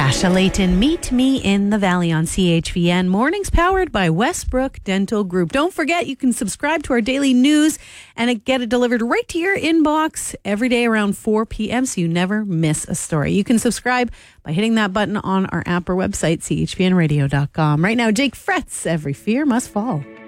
Asha Layton, meet me in the Valley on CHVN. Mornings powered by Westbrook Dental Group. Don't forget, you can subscribe to our daily news and get it delivered right to your inbox every day around 4 p.m. so you never miss a story. You can subscribe by hitting that button on our app or website, chvnradio.com. Right now, Jake Fretz, Every Fear Must Fall.